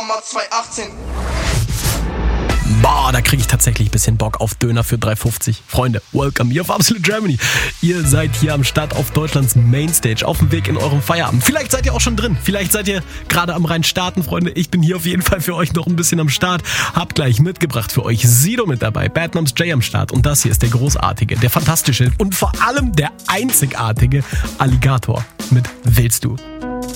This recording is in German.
Sommer 2018. Boah, da kriege ich tatsächlich ein bisschen Bock auf Döner für 3,50. Freunde, welcome hier auf Absolute Germany. Ihr seid hier am Start auf Deutschlands Mainstage, auf dem Weg in eurem Feierabend. Vielleicht seid ihr auch schon drin, vielleicht seid ihr gerade am rein starten, Freunde. Ich bin hier auf jeden Fall für euch noch ein bisschen am Start. Hab gleich mitgebracht für euch Sido mit dabei, Bad Moms J am Start. Und das hier ist der großartige, der fantastische und vor allem der einzigartige Alligator mit Willst du?